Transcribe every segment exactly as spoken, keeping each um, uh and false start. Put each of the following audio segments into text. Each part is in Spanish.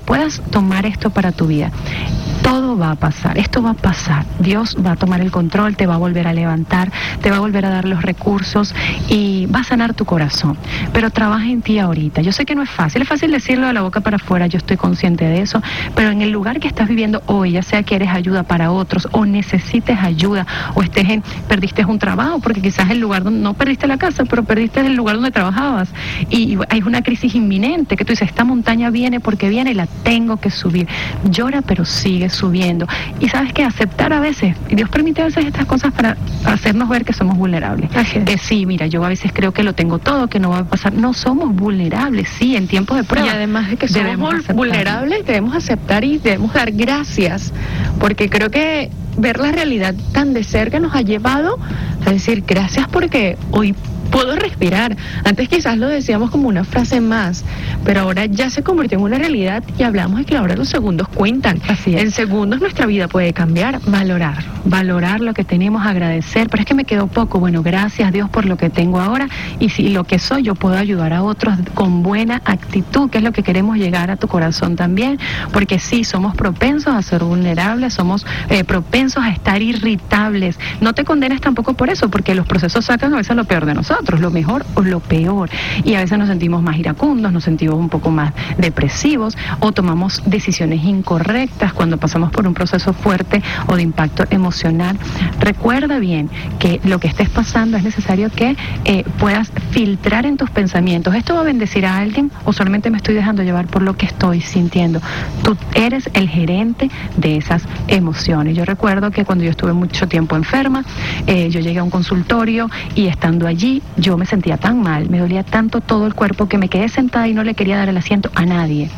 puedas tomar esto para tu vida. Todo va a pasar, esto va a pasar. Dios va a tomar el control, te va a volver a levantar, te va a volver a dar los recursos y va a sanar tu corazón. Pero trabaja en ti ahorita. Yo sé que no es fácil, es fácil decirlo de la boca para afuera, yo estoy consciente de eso, pero en el lugar que estás viviendo hoy, ya sea que eres ayuda para otros o necesites ayuda o estés en, perdiste un trabajo, porque quizás el lugar donde, no perdiste la casa, pero perdiste el lugar donde trabajabas y hay una crisis inminente que tú dices, esta montaña viene porque viene y la tengo que subir. Llora, pero sigue subiendo. Y sabes que aceptar a veces, y Dios permite a veces estas cosas para hacernos ver que somos vulnerables. Que sí, mira, yo a veces creo que lo tengo todo, que no va a pasar. No somos vulnerables, sí, en tiempos de prueba. Y además de que somos vulnerables, debemos aceptar y debemos dar gracias, porque creo que ver la realidad tan de cerca nos ha llevado a decir gracias porque hoy puedo respirar. Antes quizás lo decíamos como una frase más, pero ahora ya se convirtió en una realidad y hablamos de que ahora los segundos cuentan. Así es. En segundos nuestra vida puede cambiar. Valorar, valorar lo que tenemos, agradecer, pero es que me quedó poco. Bueno, gracias Dios por lo que tengo ahora y si lo que soy yo puedo ayudar a otros con buena actitud, que es lo que queremos llegar a tu corazón también, porque sí, somos propensos a ser vulnerables, somos eh, propensos a estar irritables. No te condenes tampoco por eso, porque los procesos sacan a veces lo peor de nosotros, lo mejor o lo peor, y a veces nos sentimos más iracundos, nos sentimos un poco más depresivos o tomamos decisiones incorrectas cuando pasamos por un proceso fuerte o de impacto emocional. Recuerda bien que lo que estés pasando es necesario que eh, puedas filtrar en tus pensamientos. ¿Esto va a bendecir a alguien o solamente me estoy dejando llevar por lo que estoy sintiendo? Tú eres el gerente de esas emociones. Yo recuerdo que cuando yo estuve mucho tiempo enferma, eh, yo llegué a un consultorio y estando allí yo me sentía tan mal, me dolía tanto todo el cuerpo que me quedé sentada y no le quería dar el asiento a nadie.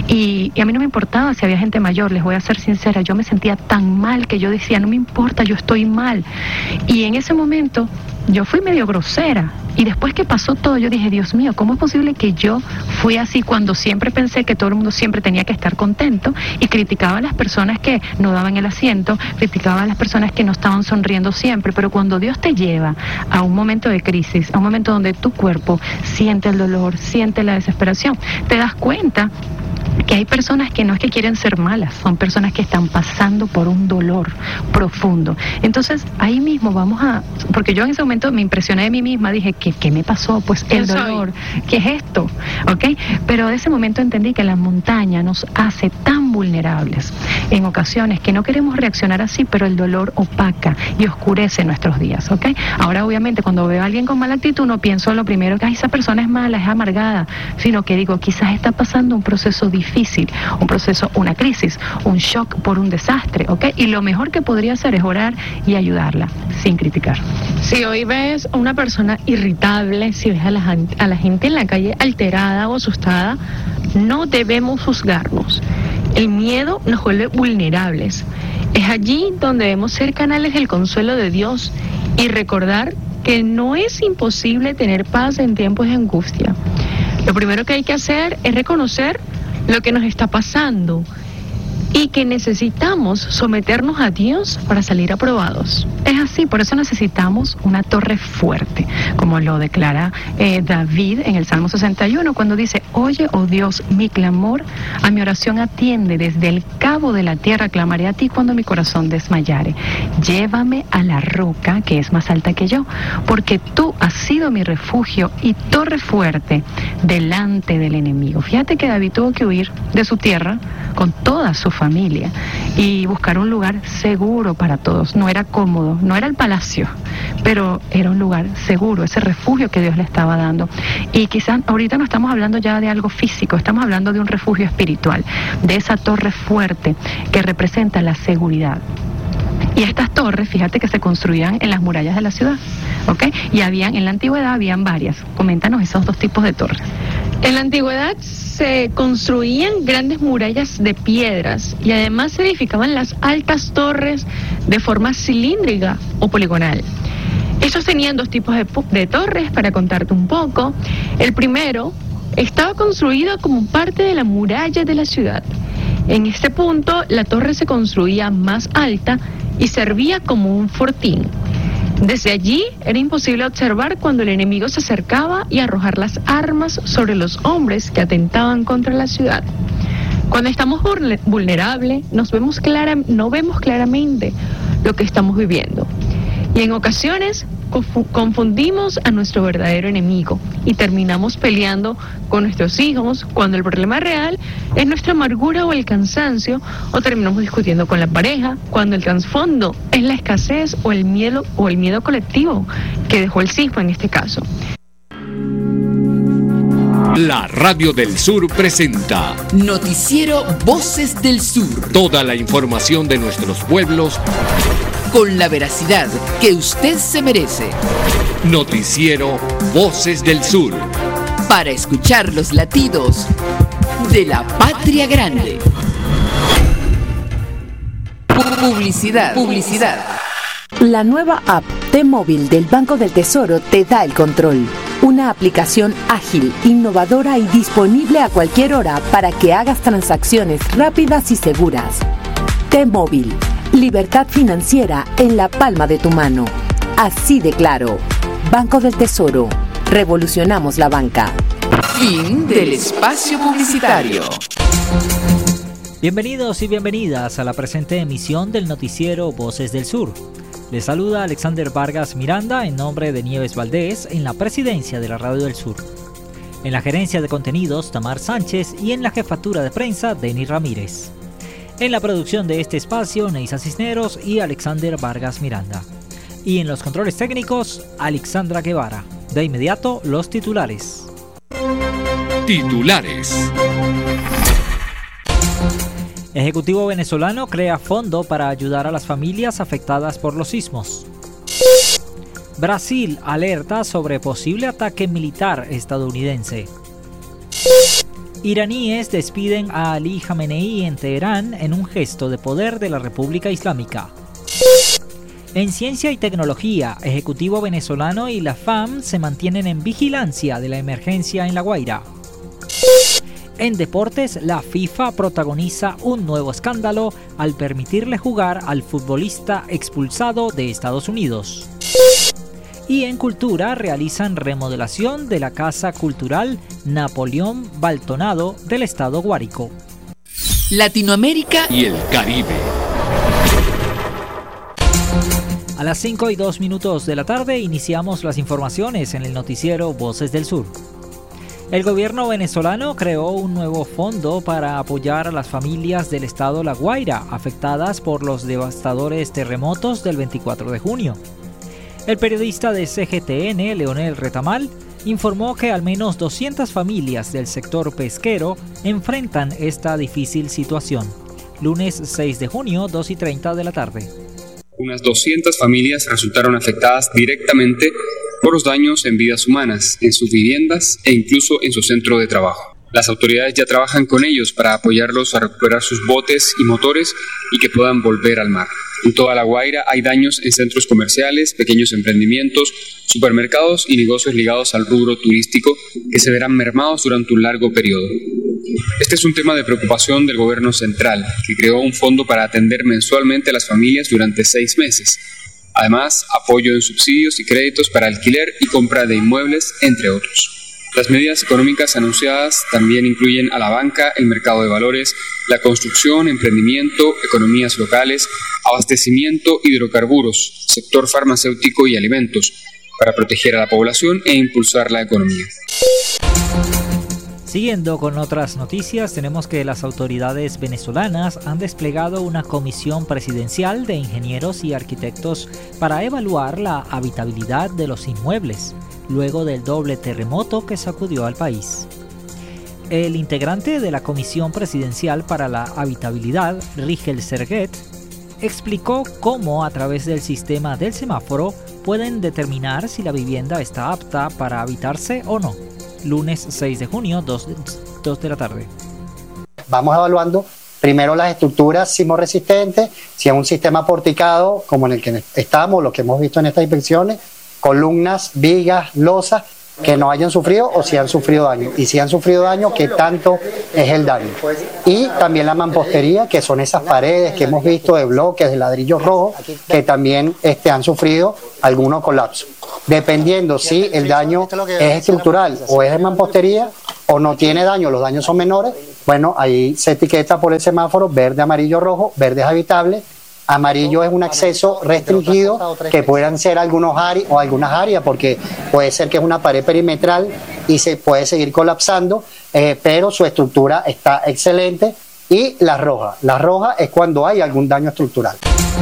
Y, y a mí no me importaba si había gente mayor, les voy a ser sincera, yo me sentía tan mal que yo decía, no me importa, yo estoy mal. Y en ese momento yo fui medio grosera. Y después que pasó todo, yo dije, Dios mío, ¿cómo es posible que yo fui así cuando siempre pensé que todo el mundo siempre tenía que estar contento? Y criticaba a las personas que no daban el asiento, criticaba a las personas que no estaban sonriendo siempre. Pero cuando Dios te lleva a un momento de crisis, a un momento donde tu cuerpo siente el dolor, siente la desesperación, te das cuenta que hay personas que no es que quieren ser malas, son personas que están pasando por un dolor profundo. Entonces, ahí mismo vamos a... Porque yo en ese momento me impresioné de mí misma, dije, ¿qué, qué me pasó? Pues el dolor, ¿qué es esto? ¿Ok? Pero de ese momento entendí que la montaña nos hace tan vulnerables en ocasiones que no queremos reaccionar así, pero el dolor opaca y oscurece nuestros días, ¿ok? Ahora, obviamente, cuando veo a alguien con mala actitud, no pienso lo primero que, ay, esa persona es mala, es amargada, sino que digo, quizás está pasando un proceso difícil, un proceso, una crisis, un shock por un desastre, ¿ok? Y lo mejor que podría hacer es orar y ayudarla, sin criticar. Si hoy ves a una persona irritable, si ves a la, a la gente en la calle alterada o asustada, no debemos juzgarnos. El miedo nos vuelve vulnerables. Es allí donde debemos ser canales del consuelo de Dios y recordar que no es imposible tener paz en tiempos de angustia. Lo primero que hay que hacer es reconocer lo que nos está pasando y que necesitamos someternos a Dios para salir aprobados. Es así, por eso necesitamos una torre fuerte, como lo declara eh, David en el Salmo sesenta y uno, cuando dice, oye, oh Dios, mi clamor, a mi oración atiende, desde el cabo de la tierra clamaré a ti cuando mi corazón desmayare. Llévame a la roca que es más alta que yo, porque tú has sido mi refugio y torre fuerte delante del enemigo. Fíjate que David tuvo que huir de su tierra con toda su familia y buscar un lugar seguro para todos. No era cómodo, no era el palacio, pero era un lugar seguro, ese refugio que Dios le estaba dando. Y quizás ahorita no estamos hablando ya de algo físico, estamos hablando de un refugio espiritual, de esa torre fuerte que representa la seguridad. Y estas torres, fíjate que se construían en las murallas de la ciudad, ¿ok? Y habían, en la antigüedad habían varias. Coméntanos esos dos tipos de torres. En la antigüedad se construían grandes murallas de piedras y además se edificaban las altas torres de forma cilíndrica o poligonal. Estos tenían dos tipos de, de torres, para contarte un poco. El primero estaba construido como parte de la muralla de la ciudad. En este punto, la torre se construía más alta y servía como un fortín. Desde allí era imposible observar cuando el enemigo se acercaba y arrojar las armas sobre los hombres que atentaban contra la ciudad. Cuando estamos vulnerables, nos vemos clara, no vemos claramente lo que estamos viviendo. Y en ocasiones confundimos a nuestro verdadero enemigo y terminamos peleando con nuestros hijos cuando el problema real es nuestra amargura o el cansancio, o terminamos discutiendo con la pareja cuando el trasfondo es la escasez o el miedo o el miedo colectivo que dejó el sismo en este caso. La Radio del Sur presenta Noticiero Voces del Sur. Toda la información de nuestros pueblos con la veracidad que usted se merece. Noticiero Voces del Sur. Para escuchar los latidos de la patria grande. Publicidad. Publicidad. La nueva app T-Móvil del Banco del Tesoro te da el control. Una aplicación ágil, innovadora y disponible a cualquier hora para que hagas transacciones rápidas y seguras. T-Móvil. Libertad financiera en la palma de tu mano. Así de claro. Banco del Tesoro. Revolucionamos la banca. Fin del espacio publicitario. Bienvenidos y bienvenidas a la presente emisión del noticiero Voces del Sur. Les saluda Alexander Vargas Miranda en nombre de Nieves Valdés en la presidencia de la Radio del Sur. En la gerencia de contenidos, Tamar Sánchez, y en la jefatura de prensa, Denis Ramírez. En la producción de este espacio, Neisa Cisneros y Alexander Vargas Miranda. Y en los controles técnicos, Alexandra Guevara. De inmediato, los titulares. Titulares. Ejecutivo venezolano crea fondo para ayudar a las familias afectadas por los sismos. Brasil alerta sobre posible ataque militar estadounidense. Iraníes despiden a Ali Khamenei en Teherán en un gesto de poder de la República Islámica. En ciencia y tecnología, Ejecutivo venezolano y la F A M se mantienen en vigilancia de la emergencia en La Guaira. En deportes, la FIFA protagoniza un nuevo escándalo al permitirle jugar al futbolista expulsado de Estados Unidos. Y en cultura realizan remodelación de la Casa Cultural Napoleón Baltonado del estado Guárico. Latinoamérica y el Caribe. A las cinco y dos minutos de la tarde iniciamos las informaciones en el noticiero Voces del Sur. El gobierno venezolano creó un nuevo fondo para apoyar a las familias del estado La Guaira afectadas por los devastadores terremotos del veinticuatro de junio. El periodista de C G T N, Leonel Retamal, informó que al menos doscientas familias del sector pesquero enfrentan esta difícil situación. Lunes seis de junio, dos y treinta de la tarde. Unas doscientas familias resultaron afectadas directamente por los daños en vidas humanas, en sus viviendas e incluso en su centro de trabajo. Las autoridades ya trabajan con ellos para apoyarlos a recuperar sus botes y motores y que puedan volver al mar. En toda La Guaira hay daños en centros comerciales, pequeños emprendimientos, supermercados y negocios ligados al rubro turístico que se verán mermados durante un largo periodo. Este es un tema de preocupación del gobierno central, que creó un fondo para atender mensualmente a las familias durante seis meses. Además, apoyo en subsidios y créditos para alquiler y compra de inmuebles, entre otros. Las medidas económicas anunciadas también incluyen a la banca, el mercado de valores, la construcción, emprendimiento, economías locales, abastecimiento, hidrocarburos, sector farmacéutico y alimentos, para proteger a la población e impulsar la economía. Siguiendo con otras noticias, tenemos que las autoridades venezolanas han desplegado una comisión presidencial de ingenieros y arquitectos para evaluar la habitabilidad de los inmuebles, luego del doble terremoto que sacudió al país. El integrante de la Comisión Presidencial para la Habitabilidad, Rigel Serguet, explicó cómo a través del sistema del semáforo pueden determinar si la vivienda está apta para habitarse o no. Lunes seis de junio, dos de la tarde. Vamos evaluando primero las estructuras sismoresistentes, si es un sistema porticado como en el que estamos, lo que hemos visto en estas inspecciones, columnas, vigas, losas, que no hayan sufrido o si han sufrido daño. Y si han sufrido daño, ¿qué tanto es el daño? Y también la mampostería, que son esas paredes que hemos visto de bloques, de ladrillos rojos, que también este, han sufrido algunos colapsos. Dependiendo si el daño es estructural o es de mampostería o no tiene daño, los daños son menores, bueno, ahí se etiqueta por el semáforo verde, amarillo, rojo. Verde es habitable, amarillo es un acceso restringido, que puedan ser algunos áreas o algunas áreas, porque puede ser que es una pared perimetral y se puede seguir colapsando, eh, pero su estructura está excelente. Y la roja, la roja es cuando hay algún daño estructural.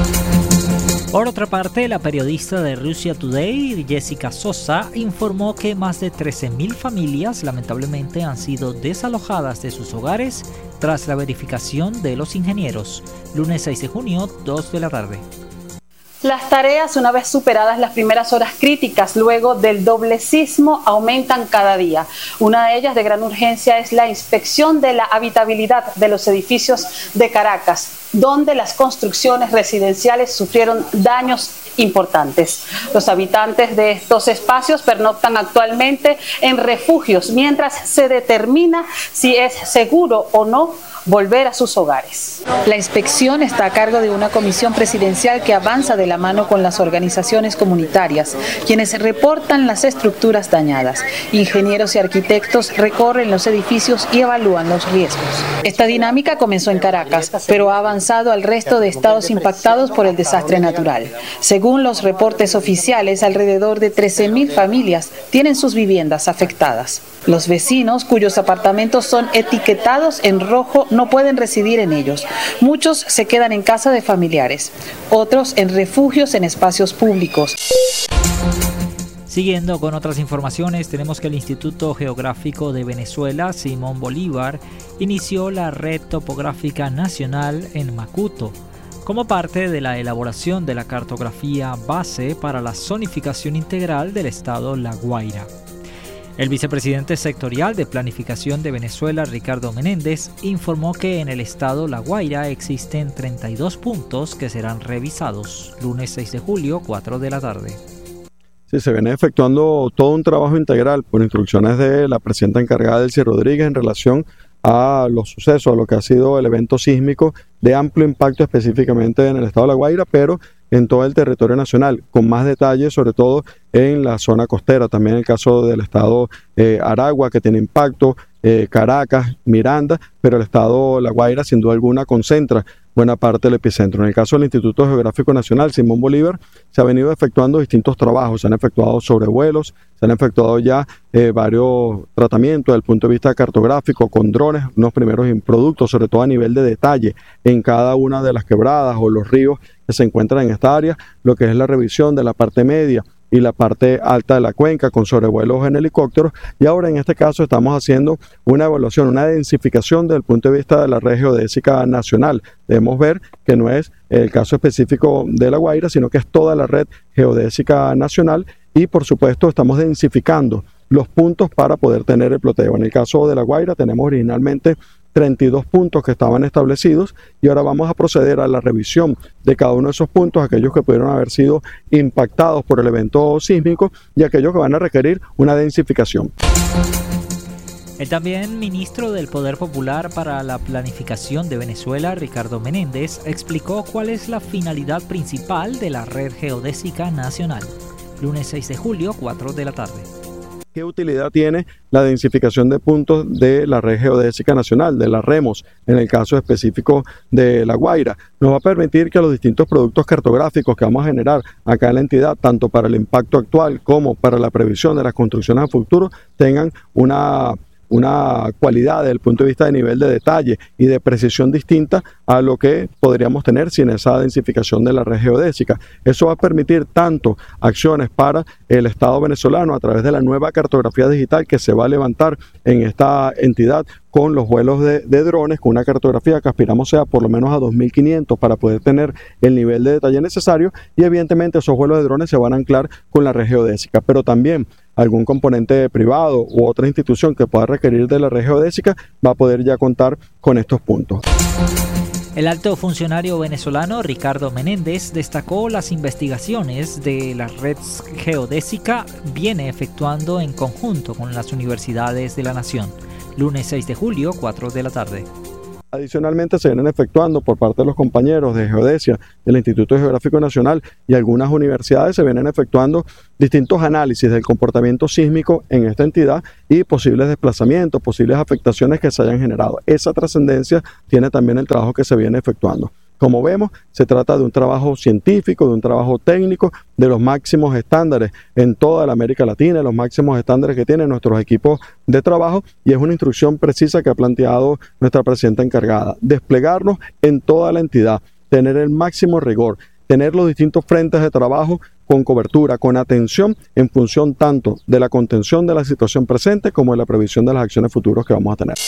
Por otra parte, la periodista de Russia Today, Jessica Sosa, informó que más de trece mil familias lamentablemente han sido desalojadas de sus hogares tras la verificación de los ingenieros. Lunes seis de junio, dos de la tarde. Las tareas, una vez superadas las primeras horas críticas luego del doble sismo, aumentan cada día. Una de ellas de gran urgencia es la inspección de la habitabilidad de los edificios de Caracas, donde las construcciones residenciales sufrieron daños importantes. Los habitantes de estos espacios pernoctan actualmente en refugios mientras se determina si es seguro o no volver a sus hogares. La inspección está a cargo de una comisión presidencial que avanza de la mano con las organizaciones comunitarias, quienes reportan las estructuras dañadas. Ingenieros y arquitectos recorren los edificios y evalúan los riesgos. Esta dinámica comenzó en Caracas, pero ha avanzado al resto de estados impactados por el desastre natural. Según los reportes oficiales, alrededor de trece mil familias tienen sus viviendas afectadas. Los vecinos, cuyos apartamentos son etiquetados en rojo, no pueden residir en ellos. Muchos se quedan en casa de familiares, otros en refugios en espacios públicos. Siguiendo con otras informaciones, tenemos que el Instituto Geográfico de Venezuela, Simón Bolívar, inició la Red Topográfica Nacional en Macuto, como parte de la elaboración de la cartografía base para la zonificación integral del estado La Guaira. El vicepresidente sectorial de Planificación de Venezuela, Ricardo Menéndez, informó que en el estado La Guaira existen treinta y dos puntos que serán revisados. Lunes seis de julio, cuatro de la tarde. Sí, se viene efectuando todo un trabajo integral por instrucciones de la presidenta encargada, Delcy Rodríguez, en relación a los sucesos, a lo que ha sido el evento sísmico de amplio impacto específicamente en el estado de La Guaira, pero en todo el territorio nacional, con más detalles, sobre todo en la zona costera, también en el caso del estado eh, Aragua, que tiene impacto, eh, Caracas, Miranda, pero el estado La Guaira sin duda alguna concentra buena parte del epicentro. En el caso del Instituto Geográfico Nacional, Simón Bolívar, se han venido efectuando distintos trabajos, se han efectuado sobrevuelos, se han efectuado ya eh, varios tratamientos desde el punto de vista cartográfico con drones, unos primeros productos, sobre todo a nivel de detalle en cada una de las quebradas o los ríos que se encuentran en esta área, lo que es la revisión de la parte media y la parte alta de la cuenca con sobrevuelos en helicópteros, y ahora en este caso estamos haciendo una evaluación, una densificación desde el punto de vista de la red geodésica nacional. Debemos ver que no es el caso específico de La Guaira, sino que es toda la red geodésica nacional, y por supuesto estamos densificando los puntos para poder tener el ploteo. En el caso de La Guaira tenemos originalmente treinta y dos puntos que estaban establecidos, y ahora vamos a proceder a la revisión de cada uno de esos puntos, aquellos que pudieron haber sido impactados por el evento sísmico y aquellos que van a requerir una densificación. El también ministro del Poder Popular para la Planificación de Venezuela, Ricardo Menéndez, explicó cuál es la finalidad principal de la Red Geodésica Nacional. Lunes seis de julio, cuatro de la tarde. ¿Qué utilidad tiene la densificación de puntos de la Red Geodésica Nacional, de la REMOS, en el caso específico de La Guaira? Nos va a permitir que los distintos productos cartográficos que vamos a generar acá en la entidad, tanto para el impacto actual como para la previsión de las construcciones a futuro, tengan una una cualidad desde el punto de vista de nivel de detalle y de precisión distinta a lo que podríamos tener sin esa densificación de la red geodésica. Eso va a permitir tanto acciones para el Estado venezolano a través de la nueva cartografía digital que se va a levantar en esta entidad con los vuelos de, de drones, con una cartografía que aspiramos sea por lo menos a dos mil quinientos para poder tener el nivel de detalle necesario, y evidentemente esos vuelos de drones se van a anclar con la red geodésica, pero también algún componente privado u otra institución que pueda requerir de la red geodésica va a poder ya contar con estos puntos. El alto funcionario venezolano Ricardo Menéndez destacó las investigaciones de la red geodésica viene efectuando en conjunto con las universidades de la nación. Lunes seis de julio, cuatro de la tarde. Adicionalmente, se vienen efectuando por parte de los compañeros de Geodesia del Instituto Geográfico Nacional y algunas universidades, se vienen efectuando distintos análisis del comportamiento sísmico en esta entidad y posibles desplazamientos, posibles afectaciones que se hayan generado. Esa trascendencia tiene también el trabajo que se viene efectuando. Como vemos, se trata de un trabajo científico, de un trabajo técnico, de los máximos estándares en toda la América Latina, los máximos estándares que tienen nuestros equipos de trabajo, y es una instrucción precisa que ha planteado nuestra presidenta encargada: desplegarnos en toda la entidad, tener el máximo rigor, tener los distintos frentes de trabajo con cobertura, con atención en función tanto de la contención de la situación presente como de la previsión de las acciones futuras que vamos a tener.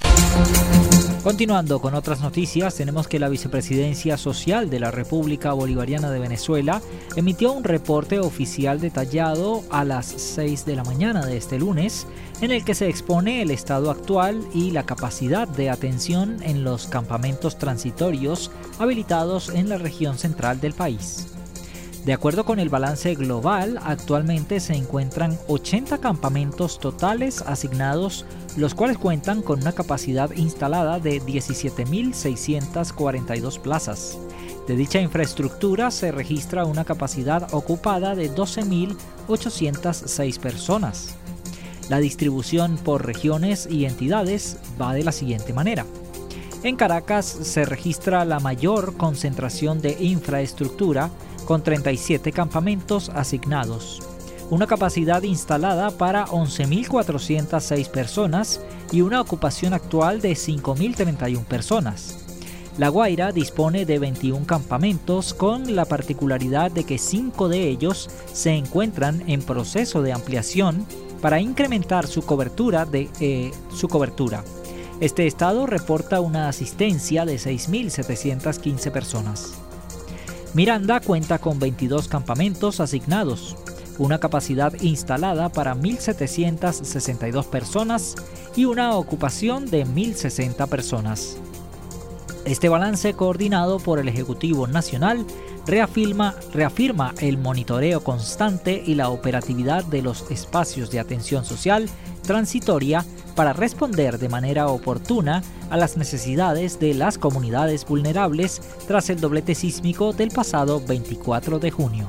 Continuando con otras noticias, tenemos que la Vicepresidencia Social de la República Bolivariana de Venezuela emitió un reporte oficial detallado a las seis de la mañana de este lunes, en el que se expone el estado actual y la capacidad de atención en los campamentos transitorios habilitados en la región central del país. De acuerdo con el balance global, actualmente se encuentran ochenta campamentos totales asignados, los cuales cuentan con una capacidad instalada de diecisiete mil seiscientas cuarenta y dos plazas. De dicha infraestructura se registra una capacidad ocupada de doce mil ochocientas seis personas. La distribución por regiones y entidades va de la siguiente manera. En Caracas se registra la mayor concentración de infraestructura, con treinta y siete campamentos asignados, una capacidad instalada para once mil cuatrocientas seis personas y una ocupación actual de cinco mil treinta y una personas. La Guaira dispone de veintiún campamentos, con la particularidad de que cinco de ellos se encuentran en proceso de ampliación para incrementar su cobertura. De, eh, su cobertura. Este estado reporta una asistencia de seis mil setecientas quince personas. Miranda cuenta con veintidós campamentos asignados, una capacidad instalada para mil setecientas sesenta y dos personas y una ocupación de mil sesenta personas. Este balance, coordinado por el Ejecutivo Nacional, reafirma, reafirma el monitoreo constante y la operatividad de los espacios de atención social transitoria para responder de manera oportuna a las necesidades de las comunidades vulnerables tras el doblete sísmico del pasado veinticuatro de junio.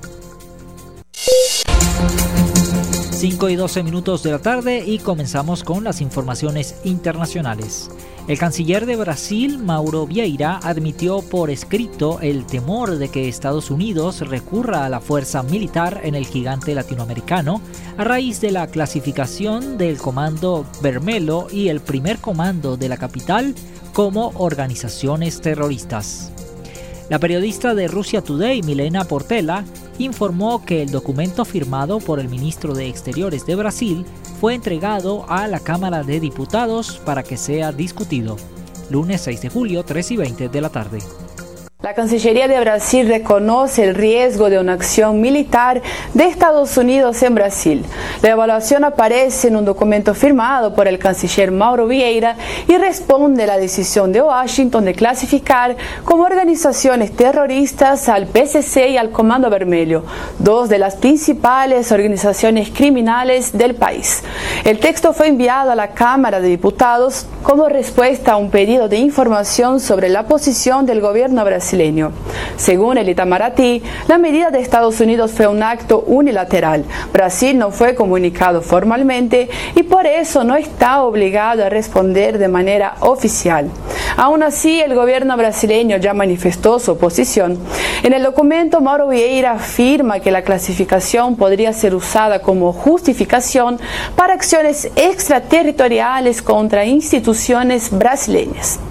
cinco y doce minutos de la tarde y comenzamos con las informaciones internacionales. El canciller de Brasil, Mauro Vieira, admitió por escrito el temor de que Estados Unidos recurra a la fuerza militar en el gigante latinoamericano a raíz de la clasificación del Comando Vermelho y el Primer Comando de la capital como organizaciones terroristas. La periodista de Russia Today, Milena Portela, informó que el documento firmado por el ministro de Exteriores de Brasil fue entregado a la Cámara de Diputados para que sea discutido. Lunes seis de julio, tres y veinte de la tarde. La Cancillería de Brasil reconoce el riesgo de una acción militar de Estados Unidos en Brasil. La evaluación aparece en un documento firmado por el canciller Mauro Vieira y responde a la decisión de Washington de clasificar como organizaciones terroristas al P C C y al Comando Vermelho, dos de las principales organizaciones criminales del país. El texto fue enviado a la Cámara de Diputados como respuesta a un pedido de información sobre la posición del gobierno brasileño. Según el Itamaraty, la medida de Estados Unidos fue un acto unilateral. Brasil no fue comunicado formalmente y por eso no está obligado a responder de manera oficial. Aún así, el gobierno brasileño ya manifestó su oposición. En el documento, Mauro Vieira afirma que la clasificación podría ser usada como justificación para acciones extraterritoriales contra instituciones brasileñas.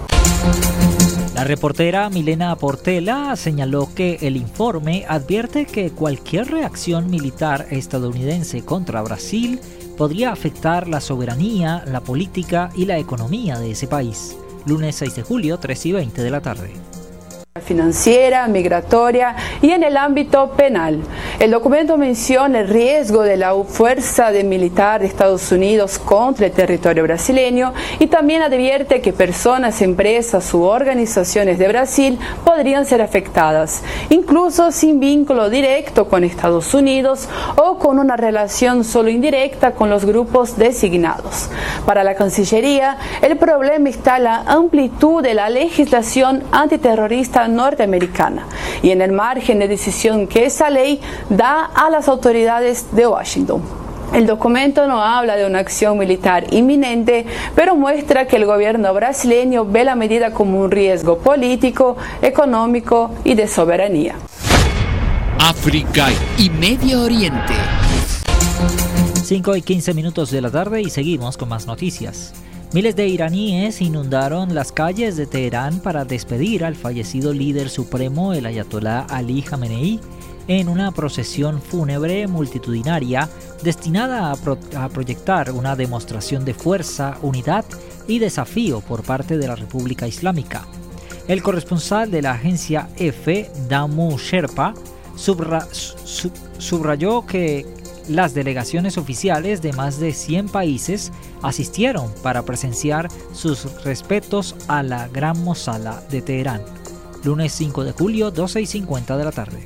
La reportera Milena Portela señaló que el informe advierte que cualquier reacción militar estadounidense contra Brasil podría afectar la soberanía, la política y la economía de ese país. Lunes seis de julio, tres y veinte de la tarde. Financiera, migratoria y en el ámbito penal. El documento menciona el riesgo de la fuerza de militar de Estados Unidos contra el territorio brasileño y también advierte que personas, empresas u organizaciones de Brasil podrían ser afectadas, incluso sin vínculo directo con Estados Unidos o con una relación solo indirecta con los grupos designados. Para la Cancillería, el problema está en la amplitud de la legislación antiterrorista norteamericana y en el margen de decisión que esa ley da a las autoridades de Washington. El documento no habla de una acción militar inminente, pero muestra que el gobierno brasileño ve la medida como un riesgo político, económico y de soberanía. África y Medio Oriente. cinco y quince minutos de la tarde y seguimos con más noticias. Miles de iraníes inundaron las calles de Teherán para despedir al fallecido líder supremo, el ayatolá Ali Jamenei, en una procesión fúnebre multitudinaria destinada a, pro- a proyectar una demostración de fuerza, unidad y desafío por parte de la República Islámica. El corresponsal de la agencia EFE, Damu Sherpa, subra- sub- subrayó que las delegaciones oficiales de más de cien países asistieron para presenciar sus respetos a la Gran Mosala de Teherán. Lunes cinco de julio, doce y cincuenta de la tarde.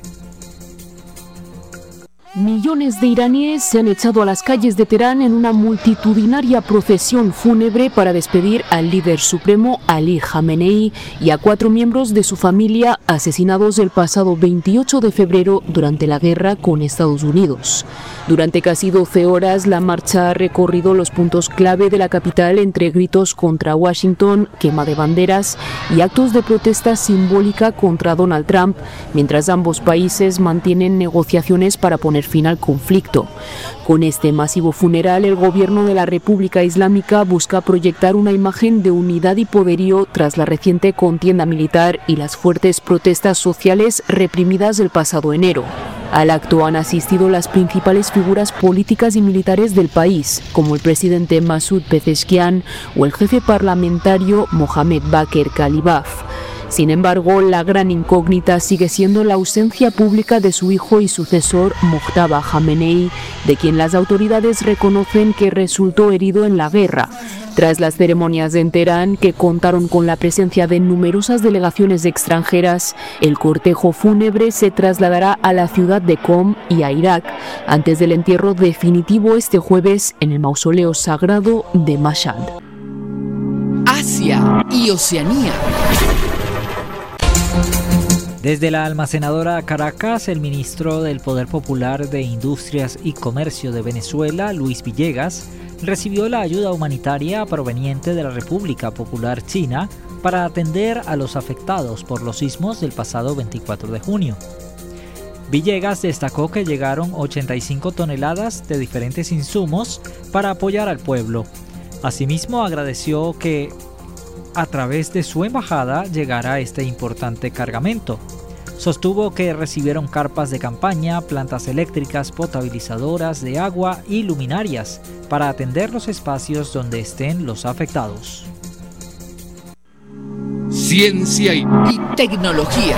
Millones de iraníes se han echado a las calles de Teherán en una multitudinaria procesión fúnebre para despedir al líder supremo Ali Jamenei y a cuatro miembros de su familia asesinados el pasado veintiocho de febrero durante la guerra con Estados Unidos. Durante casi doce horas, la marcha ha recorrido los puntos clave de la capital entre gritos contra Washington, quema de banderas y actos de protesta simbólica contra Donald Trump, mientras ambos países mantienen negociaciones para poner fin al conflicto. Con este masivo funeral, el gobierno de la República Islámica busca proyectar una imagen de unidad y poderío tras la reciente contienda militar y las fuertes protestas sociales reprimidas del pasado enero. Al acto han asistido las principales figuras políticas y militares del país, como el presidente Masoud Pezeshkian o el jefe parlamentario Mohamed Baker Kalibaf. Sin embargo, la gran incógnita sigue siendo la ausencia pública de su hijo y sucesor Mojtaba Jamenei, de quien las autoridades reconocen que resultó herido en la guerra. Tras las ceremonias en Teherán, que contaron con la presencia de numerosas delegaciones extranjeras, el cortejo fúnebre se trasladará a la ciudad de Qom y a Irak, antes del entierro definitivo este jueves en el mausoleo sagrado de Mashhad. Asia y Oceanía. Desde la almacenadora Caracas, el ministro del Poder Popular de Industrias y Comercio de Venezuela, Luis Villegas, recibió la ayuda humanitaria proveniente de la República Popular China para atender a los afectados por los sismos del pasado veinticuatro de junio. Villegas destacó que llegaron ochenta y cinco toneladas de diferentes insumos para apoyar al pueblo. Asimismo, agradeció que a través de su embajada llegara este importante cargamento. Sostuvo que recibieron carpas de campaña, plantas eléctricas, potabilizadoras de agua y luminarias para atender los espacios donde estén los afectados. Ciencia y, y tecnología.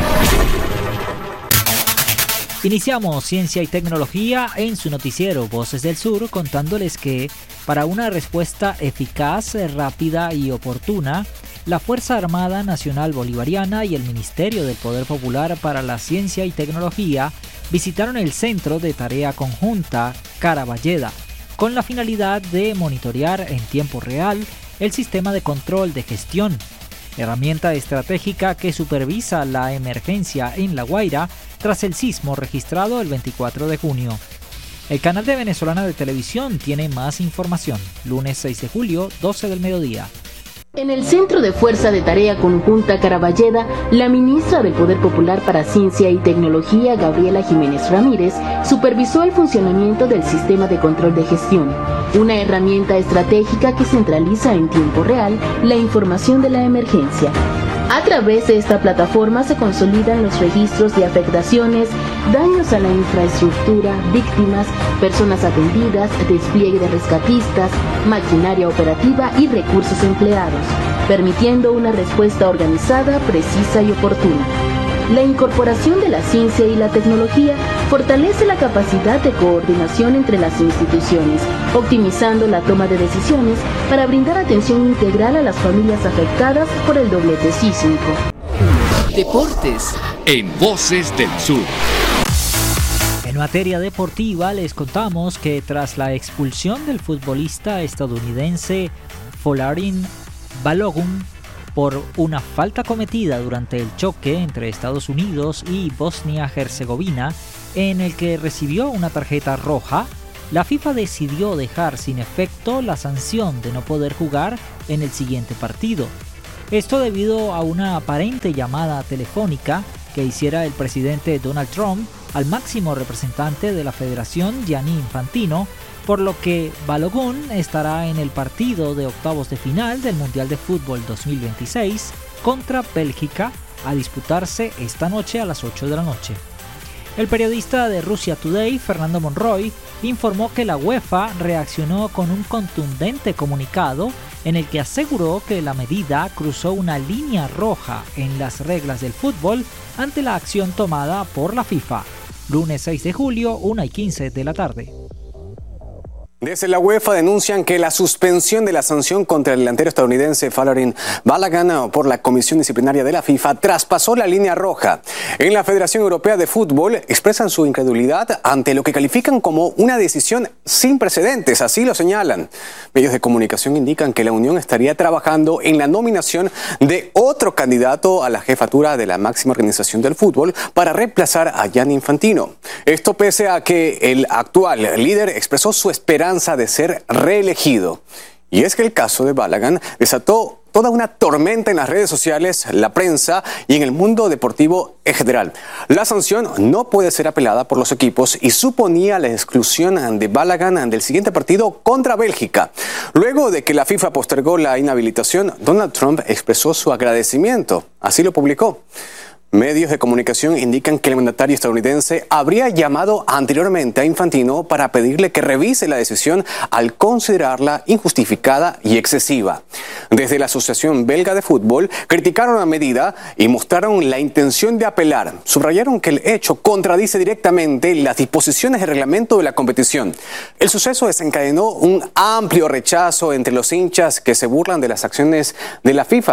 Iniciamos Ciencia y Tecnología en su noticiero Voces del Sur, contándoles que para una respuesta eficaz, rápida y oportuna, la Fuerza Armada Nacional Bolivariana y el Ministerio del Poder Popular para la Ciencia y Tecnología visitaron el Centro de Tarea Conjunta Caraballeda, con la finalidad de monitorear en tiempo real el sistema de control de gestión, herramienta estratégica que supervisa la emergencia en La Guaira tras el sismo registrado el veinticuatro de junio. El canal de Venezolana de Televisión tiene más información. Lunes seis de julio, doce del mediodía. En el Centro de Fuerza de Tarea Conjunta Caraballeda, la ministra del Poder Popular para Ciencia y Tecnología, Gabriela Jiménez Ramírez, supervisó el funcionamiento del sistema de control de gestión, una herramienta estratégica que centraliza en tiempo real la información de la emergencia. A través de esta plataforma se consolidan los registros de afectaciones, daños a la infraestructura, víctimas, personas atendidas, despliegue de rescatistas, maquinaria operativa y recursos empleados, permitiendo una respuesta organizada, precisa y oportuna. La incorporación de la ciencia y la tecnología fortalece la capacidad de coordinación entre las instituciones, optimizando la toma de decisiones para brindar atención integral a las familias afectadas por el doblete sísmico. Deportes en Voces del Sur. En materia deportiva les contamos que tras la expulsión del futbolista estadounidense Folarin Balogun por una falta cometida durante el choque entre Estados Unidos y Bosnia-Herzegovina, en el que recibió una tarjeta roja, la FIFA decidió dejar sin efecto la sanción de no poder jugar en el siguiente partido. Esto debido a una aparente llamada telefónica que hiciera el presidente Donald Trump al máximo representante de la federación, Gianni Infantino, por lo que Balogun estará en el partido de octavos de final del Mundial de Fútbol dos mil veintiséis contra Bélgica, a disputarse esta noche a las ocho de la noche. El periodista de Russia Today, Fernando Monroy, informó que la UEFA reaccionó con un contundente comunicado en el que aseguró que la medida cruzó una línea roja en las reglas del fútbol ante la acción tomada por la FIFA. Lunes seis de julio, una y quince de la tarde. Desde la UEFA denuncian que la suspensión de la sanción contra el delantero estadounidense Folarin Balogun por la Comisión Disciplinaria de la FIFA traspasó la línea roja. En la Federación Europea de Fútbol expresan su incredulidad ante lo que califican como una decisión sin precedentes, así lo señalan. Medios de comunicación indican que la Unión estaría trabajando en la nominación de otro candidato a la jefatura de la máxima organización del fútbol para reemplazar a Gianni Infantino. Esto pese a que el actual líder expresó su esperanza de ser reelegido. Y es que el caso de Balogun desató toda una tormenta en las redes sociales, la prensa y en el mundo deportivo en general. La sanción no puede ser apelada por los equipos y suponía la exclusión de Balogun del siguiente partido contra Bélgica. Luego de que la FIFA postergó la inhabilitación, Donald Trump expresó su agradecimiento. Así lo publicó. Medios de comunicación indican que el mandatario estadounidense habría llamado anteriormente a Infantino para pedirle que revise la decisión al considerarla injustificada y excesiva. Desde la Asociación Belga de Fútbol criticaron la medida y mostraron la intención de apelar. Subrayaron que el hecho contradice directamente las disposiciones del reglamento de la competición. El suceso desencadenó un amplio rechazo entre los hinchas que se burlan de las acciones de la FIFA.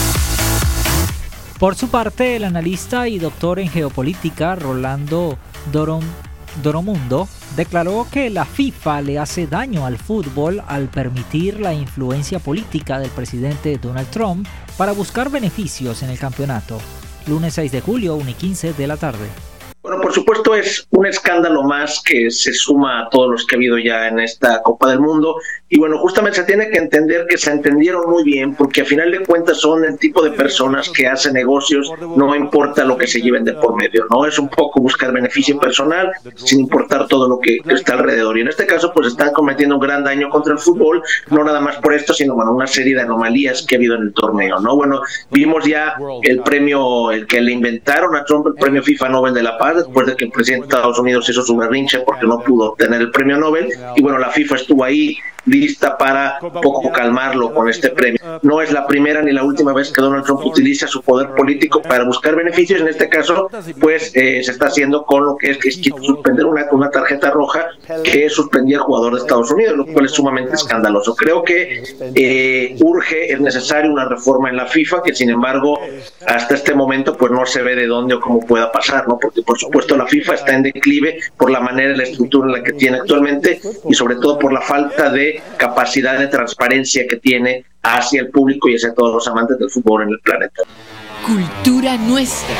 Por su parte, el analista y doctor en geopolítica Rolando Dorom, Doromundo declaró que la FIFA le hace daño al fútbol al permitir la influencia política del presidente Donald Trump para buscar beneficios en el campeonato. Lunes seis de julio, una y quince de la tarde. Bueno, por supuesto es un escándalo más que se suma a todos los que ha habido ya en esta Copa del Mundo y bueno, justamente se tiene que entender que se entendieron muy bien porque a final de cuentas son el tipo de personas que hacen negocios, no importa lo que se lleven de por medio, ¿no? Es un poco buscar beneficio personal sin importar todo lo que está alrededor y en este caso pues están cometiendo un gran daño contra el fútbol, no nada más por esto, sino bueno, una serie de anomalías que ha habido en el torneo, ¿no? Bueno, vimos ya el premio, el que le inventaron a Trump, el premio FIFA Nobel de la Paz, después de que el presidente de Estados Unidos hizo su berrinche porque no pudo obtener el premio Nobel y bueno, la FIFA estuvo ahí lista para un poco calmarlo con este premio. No es la primera ni la última vez que Donald Trump utiliza su poder político para buscar beneficios, en este caso pues eh, se está haciendo con lo que es que es suspender una, una tarjeta roja que suspendía al jugador de Estados Unidos, lo cual es sumamente escandaloso. Creo que eh, urge, es necesario una reforma en la FIFA que sin embargo hasta este momento pues no se ve de dónde o cómo pueda pasar, ¿no? Porque por supuesto la FIFA está en declive por la manera y la estructura en la que tiene actualmente y sobre todo por la falta de capacidad de transparencia que tiene hacia el público y hacia todos los amantes del fútbol en el planeta. Cultura Nuestra.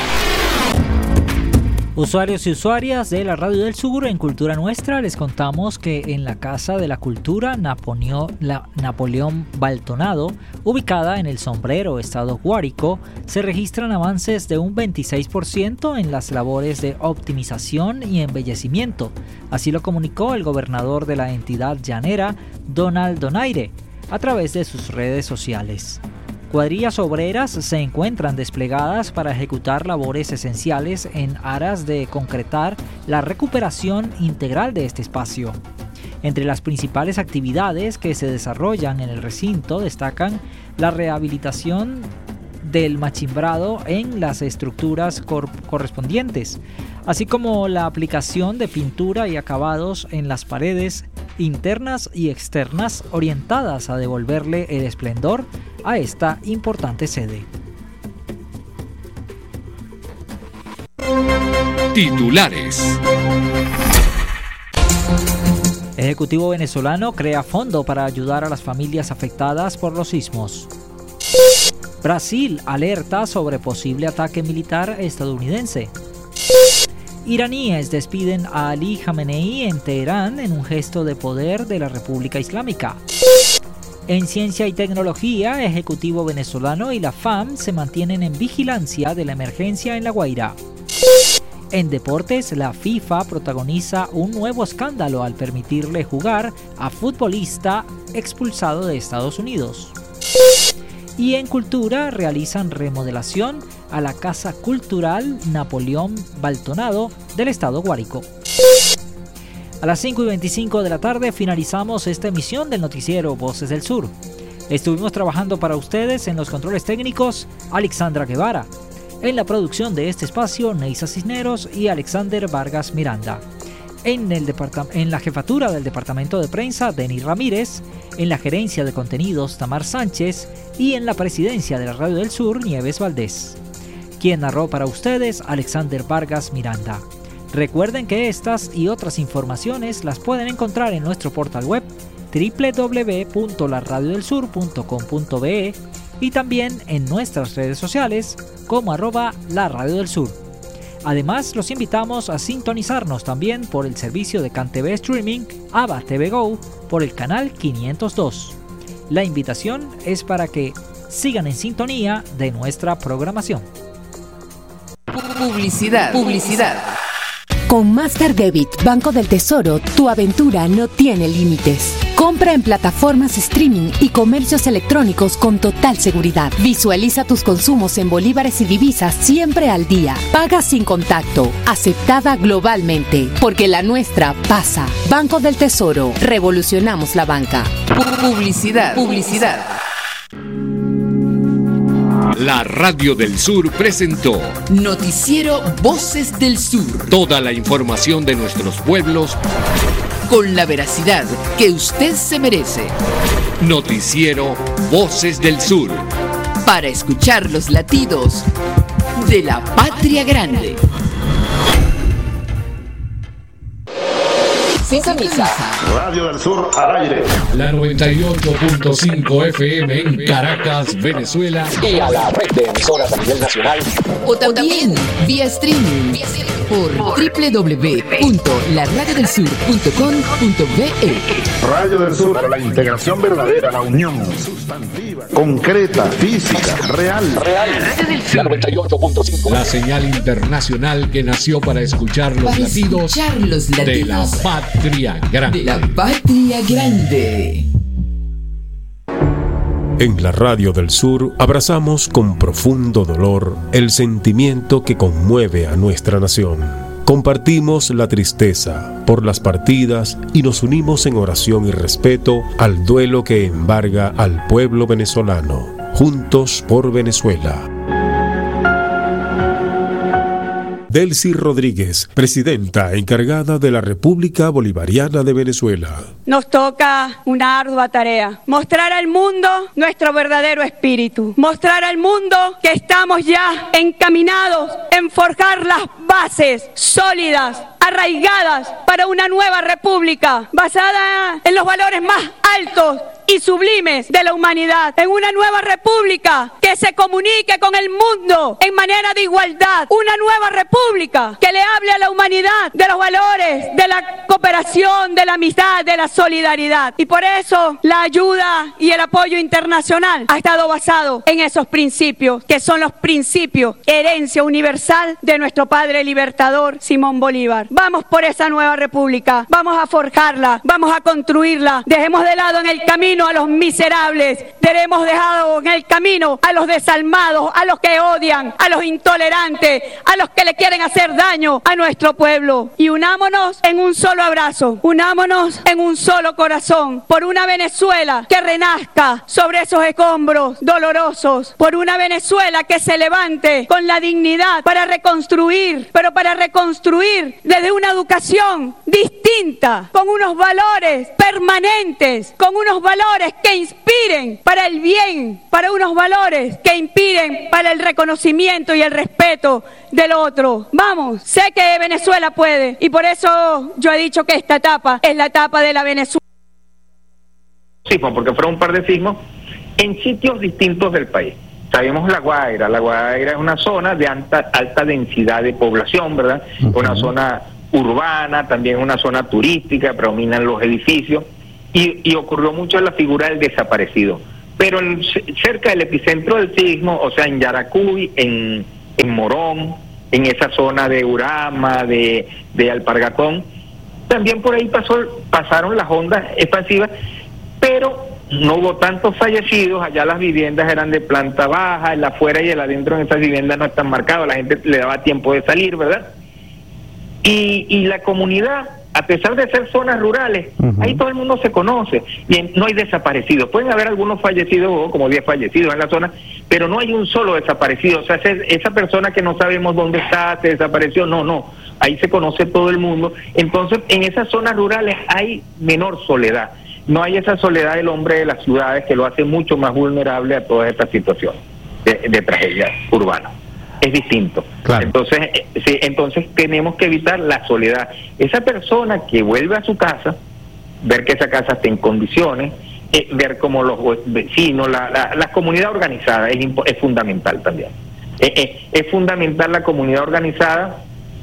Usuarios y usuarias de la Radio del Sur, en Cultura Nuestra les contamos que en la Casa de la Cultura Napoleón, la Napoleón Baltonado, ubicada en El Sombrero, estado Guárico, se registran avances de un veintiséis por ciento en las labores de optimización y embellecimiento. Así lo comunicó el gobernador de la entidad llanera, Donald Donaire, a través de sus redes sociales. Cuadrillas obreras se encuentran desplegadas para ejecutar labores esenciales en aras de concretar la recuperación integral de este espacio. Entre las principales actividades que se desarrollan en el recinto destacan la rehabilitación del machimbrado en las estructuras cor- correspondientes, así como la aplicación de pintura y acabados en las paredes internas y externas orientadas a devolverle el esplendor a esta importante sede. Titulares. Ejecutivo venezolano crea fondo para ayudar a las familias afectadas por los sismos. Brasil alerta sobre posible ataque militar estadounidense. Iraníes despiden a Ali Khamenei en Teherán en un gesto de poder de la República Islámica. En ciencia y tecnología, Ejecutivo venezolano y la F A M se mantienen en vigilancia de la emergencia en La Guaira. En deportes, la FIFA protagoniza un nuevo escándalo al permitirle jugar a futbolista expulsado de Estados Unidos. Y en cultura, realizan remodelación a la Casa Cultural Napoleón Baltonado del estado Guárico. A las cinco y veinticinco de la tarde finalizamos esta emisión del noticiero Voces del Sur. Estuvimos trabajando para ustedes en los controles técnicos Alexandra Guevara. En la producción de este espacio, Neisa Cisneros y Alexander Vargas Miranda. En, el departam- en la jefatura del departamento de prensa, Denis Ramírez. En la gerencia de contenidos, Tamar Sánchez. Y en la presidencia de la Radio del Sur, Nieves Valdés. Quien narró para ustedes, Alexander Vargas Miranda. Recuerden que estas y otras informaciones las pueden encontrar en nuestro portal web doble u doble u doble u punto la radio del sur punto com punto be y también en nuestras redes sociales como arroba la radio del sur. Además, los invitamos a sintonizarnos también por el servicio de CanTV Streaming ABA T V Go por el canal quinientos dos. La invitación es para que sigan en sintonía de nuestra programación. Publicidad. Publicidad. Con Master Debit Banco del Tesoro, tu aventura no tiene límites. Compra en plataformas streaming y comercios electrónicos con total seguridad. Visualiza tus consumos en bolívares y divisas siempre al día. Paga sin contacto. Aceptada globalmente. Porque la nuestra pasa. Banco del Tesoro. Revolucionamos la banca. Publicidad. Publicidad. La Radio del Sur presentó Noticiero Voces del Sur. Toda la información de nuestros pueblos con la veracidad que usted se merece. Noticiero Voces del Sur. Para escuchar los latidos de la patria grande. Sintoniza Radio del Sur al aire. La noventa y ocho punto cinco F M en Caracas, Venezuela. Y a la red de emisoras a nivel nacional. O también vía streaming por doble u doble u doble u punto la radio del sur punto com punto be. Radio del Sur para la integración verdadera, la unión sustantiva, concreta, física, real. Real. Radio del Sur. La noventa y ocho punto cinco. La señal internacional que nació para escuchar los, para latidos, escuchar los latidos de la patria grande. De la patria grande. En la Radio del Sur abrazamos con profundo dolor el sentimiento que conmueve a nuestra nación. Compartimos la tristeza por las partidas y nos unimos en oración y respeto al duelo que embarga al pueblo venezolano. Juntos por Venezuela. Delcy Rodríguez, presidenta encargada de la República Bolivariana de Venezuela. Nos toca una ardua tarea, mostrar al mundo nuestro verdadero espíritu, mostrar al mundo que estamos ya encaminados en forjar las bases sólidas, arraigadas para una nueva república basada en los valores más altos y sublimes de la humanidad, en una nueva república que se comunique con el mundo en manera de igualdad, una nueva república que le hable a la humanidad de los valores, de la cooperación, de la amistad, de la solidaridad. Y por eso la ayuda y el apoyo internacional ha estado basado en esos principios, que son los principios, herencia universal de nuestro padre libertador Simón Bolívar. Vamos por esa nueva república, vamos a forjarla, vamos a construirla, dejemos de lado en el camino a los miserables, dejemos dejado en el camino a los los desalmados, a los que odian, a los intolerantes, a los que le quieren hacer daño a nuestro pueblo. Y unámonos en un solo abrazo, unámonos en un solo corazón, por una Venezuela que renazca sobre esos escombros dolorosos, por una Venezuela que se levante con la dignidad para reconstruir, pero para reconstruir desde una educación distinta, con unos valores permanentes, con unos valores que inspiren para el bien, para unos valores que inspiren para el reconocimiento y el respeto del otro. Vamos, sé que Venezuela puede, y por eso yo he dicho que esta etapa es la etapa de la Venezuela. Sismo, porque fueron un par de sismos en sitios distintos del país. Sabemos La Guaira, La Guaira es una zona de alta, alta densidad de población, ¿verdad? Uh-huh. Una zona urbana, también una zona turística, predominan los edificios, y, y ocurrió mucho la figura del desaparecido. Pero en, cerca del epicentro del sismo, o sea, en Yaracuy, en, en Morón, en esa zona de Urama, de, de Alpargatón, también por ahí pasó, pasaron las ondas expansivas, pero no hubo tantos fallecidos. Allá las viviendas eran de planta baja, el afuera y el adentro en esas viviendas no están marcados, la gente le daba tiempo de salir, ¿verdad? Y, y la comunidad, a pesar de ser zonas rurales, uh-huh. ahí todo el mundo se conoce, y en, no hay desaparecidos. Pueden haber algunos fallecidos, como diez fallecidos en la zona, pero no hay un solo desaparecido. O sea, esa persona que no sabemos dónde está, se desapareció, no, no. Ahí se conoce todo el mundo. Entonces, en esas zonas rurales hay menor soledad. No hay esa soledad del hombre de las ciudades que lo hace mucho más vulnerable a todas estas situaciones de, de tragedia urbana. Es distinto. Claro. Entonces, eh, sí, entonces tenemos que evitar la soledad. Esa persona que vuelve a su casa, ver que esa casa está en condiciones, eh, ver cómo los vecinos, la, la, la comunidad organizada es, es fundamental también. Eh, eh, es fundamental la comunidad organizada,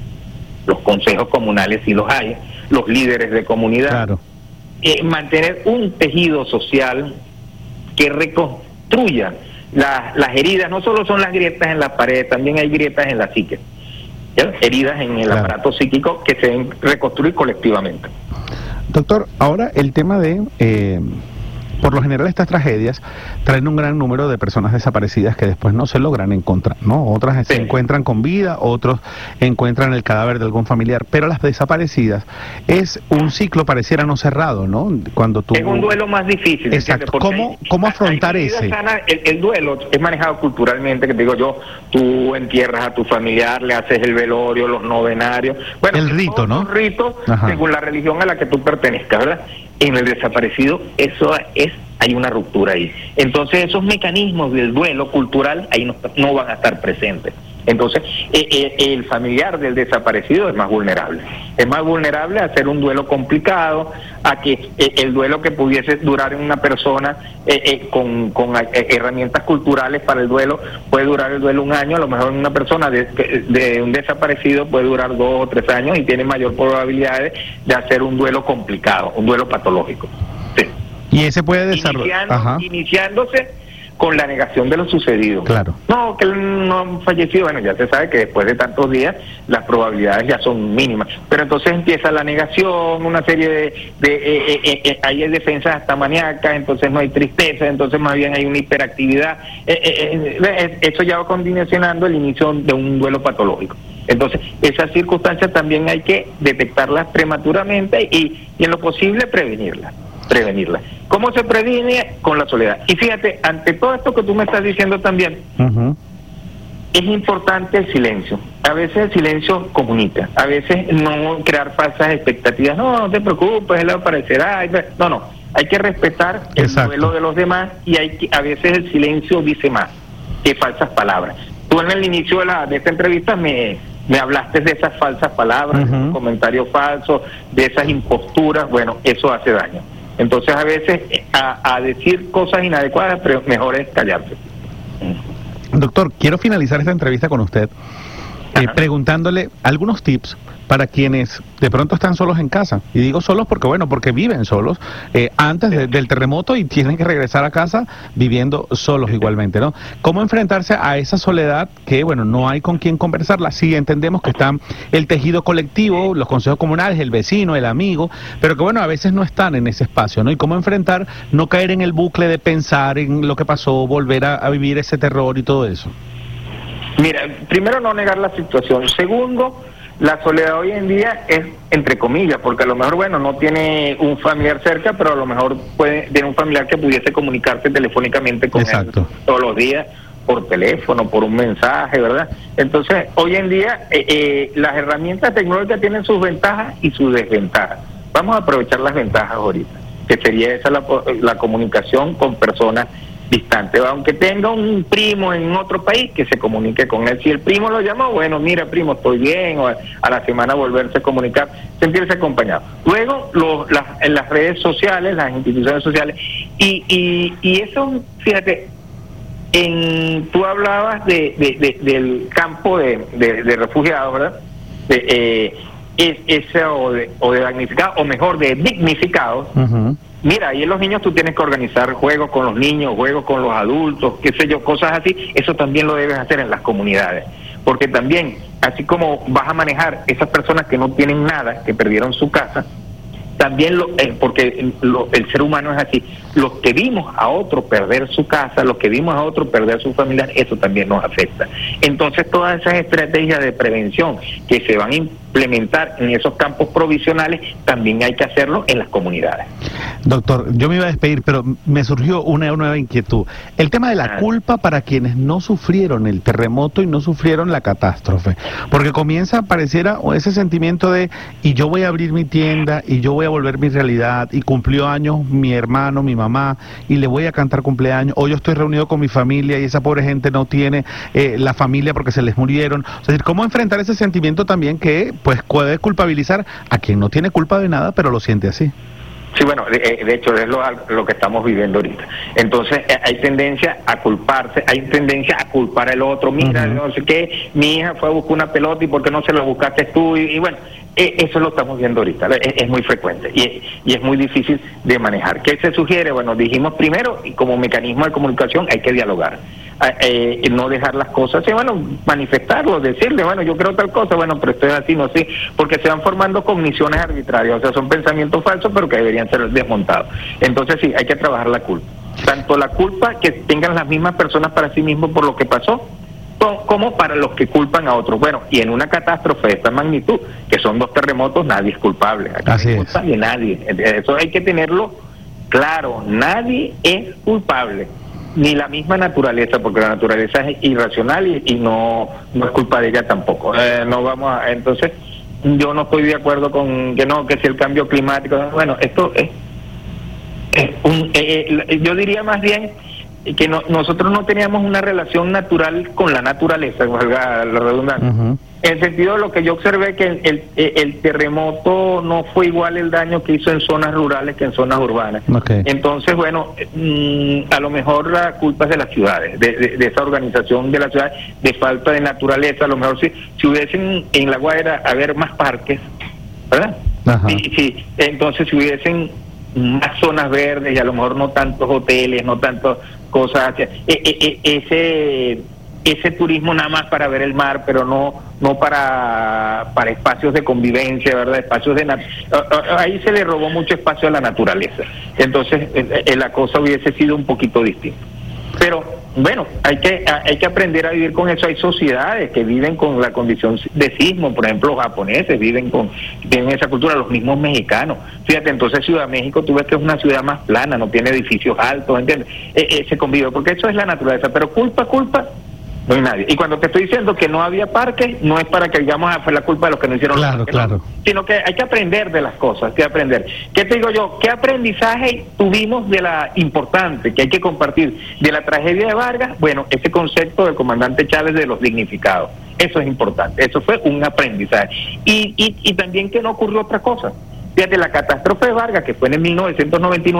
los consejos comunales si los hay, los líderes de comunidad. Claro. Eh, mantener un tejido social que reconstruya la, las heridas. No solo son las grietas en la pared, también hay grietas en la psique, ¿ya? Heridas en el claro. aparato psíquico que se deben reconstruir colectivamente. Doctor, ahora el tema de eh, por lo general estas tragedias traen un gran número de personas desaparecidas que después no se logran encontrar, ¿no? Otras sí. se encuentran con vida, otros encuentran el cadáver de algún familiar, pero las desaparecidas es un ciclo pareciera no cerrado, ¿no? Cuando tú... Es un duelo más difícil. Exacto. ¿Cómo, ¿Cómo afrontar ese? Sana, el, el duelo es manejado culturalmente, que te digo yo, tú entierras a tu familiar, le haces el velorio, los novenarios. Bueno, el rito, ¿no? Los ritos según la religión a la que tú pertenezcas, ¿verdad? En el desaparecido eso es, hay una ruptura ahí. Entonces esos mecanismos del duelo cultural ahí no, no van a estar presentes. Entonces eh, eh, el familiar del desaparecido es más vulnerable. Es más vulnerable a hacer un duelo complicado, a que eh, el duelo que pudiese durar en una persona eh, eh, con, con eh, herramientas culturales para el duelo, puede durar el duelo un año, a lo mejor una persona de, de un desaparecido puede durar dos o tres años y tiene mayor probabilidad de hacer un duelo complicado, un duelo patológico. Sí. Y ese puede desarrollar... Iniciando, iniciándose con la negación de lo sucedido. Claro. No, que él no falleció, bueno, ya se sabe que después de tantos días las probabilidades ya son mínimas. Pero entonces empieza la negación, una serie de... de eh, eh, eh, hay defensas hasta maníacas, entonces no hay tristeza, entonces más bien hay una hiperactividad. Eh, eh, eh, eso ya va condicionando el inicio de un duelo patológico. Entonces, esas circunstancias también hay que detectarlas prematuramente y, y en lo posible prevenirlas. prevenirla. ¿Cómo se previene? Con la soledad. Y fíjate, ante todo esto que tú me estás diciendo también, uh-huh. es importante el silencio. A veces el silencio comunica, a veces no crear falsas expectativas. No, no te preocupes, él aparecerá. No, no, hay que respetar el Exacto. duelo de los demás y hay que, a veces el silencio dice más que falsas palabras. Tú en el inicio de, la, de esta entrevista me... me hablaste de esas falsas palabras, uh-huh. de esos comentarios falsos, de esas imposturas. Bueno, eso hace daño. Entonces a veces a, a decir cosas inadecuadas, pero mejor es callarse. Doctor, quiero finalizar esta entrevista con usted eh, preguntándole algunos tips para quienes de pronto están solos en casa. Y digo solos porque, bueno, porque viven solos eh, antes de, del terremoto y tienen que regresar a casa viviendo solos igualmente, ¿no? ¿Cómo enfrentarse a esa soledad que, bueno, no hay con quién conversarla? Sí, entendemos que están el tejido colectivo, los consejos comunales, el vecino, el amigo, pero que, bueno, a veces no están en ese espacio, ¿no? Y cómo enfrentar, no caer en el bucle de pensar en lo que pasó, volver a, a vivir ese terror y todo eso. Mira, primero no negar la situación. Segundo, la soledad hoy en día es entre comillas, porque a lo mejor, bueno, no tiene un familiar cerca, pero a lo mejor puede tener un familiar que pudiese comunicarse telefónicamente con Exacto. él todos los días, por teléfono, por un mensaje, ¿verdad? Entonces, hoy en día, eh, eh, las herramientas tecnológicas tienen sus ventajas y sus desventajas. Vamos a aprovechar las ventajas ahorita, que sería esa la, la comunicación con personas distante, aunque tenga un primo en otro país, que se comunique con él. Si el primo lo llamó, bueno, mira primo, estoy bien, o a, a la semana volverse a comunicar, sentirse acompañado. Luego, lo, las, en las redes sociales, las instituciones sociales, y, y, y eso, fíjate, en, tú hablabas de, de, de, del campo de, de, de refugiados, ¿verdad? De, eh, es, ese o de, o de damnificados, o mejor, de dignificados. Uh-huh. Mira, ahí en los niños tú tienes que organizar juegos con los niños, juegos con los adultos, qué sé yo, cosas así. Eso también lo debes hacer en las comunidades, porque también, así como vas a manejar esas personas que no tienen nada, que perdieron su casa, también, lo, eh, porque lo, el ser humano es así, los que vimos a otro perder su casa, los que vimos a otro perder su familiar, eso también nos afecta. Entonces, todas esas estrategias de prevención que se van a implementar en esos campos provisionales, también hay que hacerlo en las comunidades. Doctor, yo me iba a despedir, pero me surgió una nueva inquietud. El tema de la culpa para quienes no sufrieron el terremoto y no sufrieron la catástrofe. Porque comienza, pareciera, ese sentimiento de, y yo voy a abrir mi tienda, y yo voy a volver mi realidad, y cumplió años mi hermano, mi mamá, y le voy a cantar cumpleaños, o yo estoy reunido con mi familia, y esa pobre gente no tiene eh, la familia porque se les murieron. Es decir, ¿cómo enfrentar ese sentimiento también que, pues, puede culpabilizar a quien no tiene culpa de nada, pero lo siente así? Sí, bueno, de, de hecho es lo, lo que estamos viviendo ahorita. Entonces hay tendencia a culparse, hay tendencia a culpar al otro. Mira, uh-huh. no sé qué, mi hija fue a buscar una pelota y ¿por qué no se la buscaste tú? Y, y bueno, eso lo estamos viendo ahorita, es, es muy frecuente y, y es muy difícil de manejar. ¿Qué se sugiere? Bueno, dijimos primero, y como mecanismo de comunicación hay que dialogar. Eh, no dejar las cosas, sí, bueno, manifestarlo, decirle, bueno, yo creo tal cosa, bueno, pero esto es así, no sé, porque se van formando cogniciones arbitrarias, o sea, son pensamientos falsos, pero que deberían ser desmontados. Entonces sí, hay que trabajar la culpa. Tanto la culpa que tengan las mismas personas para sí mismos por lo que pasó, como para los que culpan a otros. Bueno, y en una catástrofe de esta magnitud, que son dos terremotos, nadie es culpable. Aquí así no es culpa de nadie. Eso hay que tenerlo claro, nadie es culpable. Ni la misma naturaleza, porque la naturaleza es irracional y, y no, no es culpa de ella tampoco. Eh, no vamos a, entonces, yo no estoy de acuerdo con que no, que si el cambio climático, bueno, esto es, es un, eh, eh, yo diría más bien que no, nosotros no teníamos una relación natural con la naturaleza, valga la redundancia. Uh-huh. En el sentido de lo que yo observé, que el, el, el terremoto no fue igual el daño que hizo en zonas rurales que en zonas urbanas. Okay. Entonces, bueno, mmm, a lo mejor la culpa es de las ciudades, de, de, de esa organización de las ciudades, de falta de naturaleza. A lo mejor si, si hubiesen en La Guaira haber más parques, ¿verdad? Sí, sí, entonces si hubiesen más zonas verdes y a lo mejor no tantos hoteles, no tantas cosas, e, e, e, ese ese turismo nada más para ver el mar, pero no no para para espacios de convivencia, ¿verdad? Espacios de nat- ahí se le robó mucho espacio a la naturaleza. Entonces eh, la cosa hubiese sido un poquito distinta. Pero bueno, hay que hay que aprender a vivir con eso. Hay sociedades que viven con la condición de sismo, por ejemplo, los japoneses viven con tienen esa cultura, los mismos mexicanos. Fíjate, entonces Ciudad de México, tú ves que es una ciudad más plana, no tiene edificios altos, ¿entiendes? Eh, eh, se convive, porque eso es la naturaleza, pero culpa, culpa, no hay nadie. Y cuando te estoy diciendo que no había parques, no es para que digamos ah, fue la culpa de los que no hicieron claro, los parques, claro. no, sino que hay que aprender de las cosas, hay que aprender. ¿Qué te digo yo? ¿Qué aprendizaje tuvimos de la importante que hay que compartir de la tragedia de Vargas? Bueno, ese concepto del comandante Chávez de los dignificados, eso es importante, eso fue un aprendizaje. Y, y, y también que no ocurrió otra cosa. Fíjate, la catástrofe de Vargas, que fue en el mil novecientos noventa y nueve,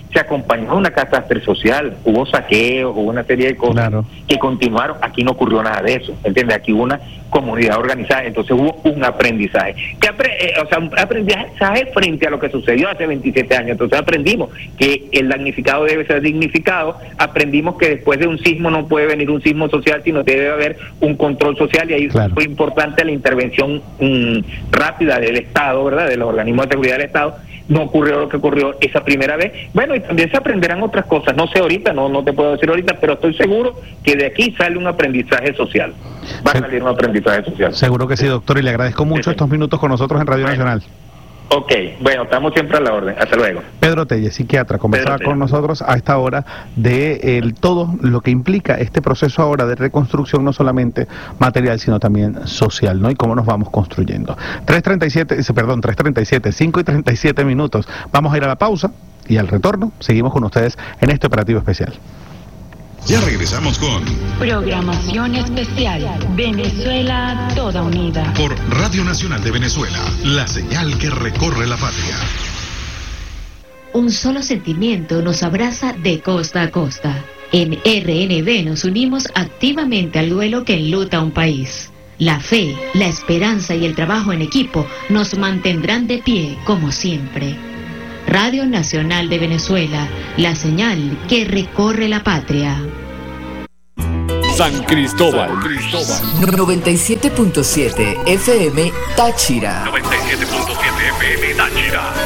se acompañó de una catástrofe social, hubo saqueos, hubo una serie de cosas claro. que continuaron. Aquí no ocurrió nada de eso, ¿entiendes? Aquí hubo una comunidad organizada, entonces hubo un aprendizaje. ¿Qué apre eh, o sea, un aprendizaje frente a lo que sucedió hace veintisiete años. Entonces aprendimos que el damnificado debe ser dignificado, aprendimos que después de un sismo no puede venir un sismo social, sino que debe haber un control social, y ahí claro. fue importante la intervención mmm, rápida del Estado, ¿verdad?, de los organismos de seguridad del Estado. No ocurrió lo que ocurrió esa primera vez. Bueno, y también se aprenderán otras cosas, no sé ahorita, no no te puedo decir ahorita, pero estoy seguro que de aquí sale un aprendizaje social. Va a salir un aprendizaje social. Seguro que sí, doctor, y le agradezco mucho sí, estos minutos con nosotros en Radio bueno. Nacional. Ok, bueno, estamos siempre a la orden. Hasta luego. Pedro Telle, psiquiatra, conversaba con nosotros a esta hora de el, todo lo que implica este proceso ahora de reconstrucción, no solamente material, sino también social, ¿no? Y cómo nos vamos construyendo. tres treinta y siete, perdón, tres treinta y siete, cinco y treinta y siete minutos. Vamos a ir a la pausa y al retorno seguimos con ustedes en este operativo especial. Ya regresamos con Programación Especial Venezuela Toda Unida por Radio Nacional de Venezuela, la señal que recorre la patria. Un solo sentimiento nos abraza de costa a costa. En R N B nos unimos activamente al duelo que enluta a un país. La fe, la esperanza y el trabajo en equipo nos mantendrán de pie como siempre. Radio Nacional de Venezuela, la señal que recorre la patria. San Cristóbal. San Cristóbal. noventa y siete punto siete F M Táchira. noventa y siete punto siete F M Táchira.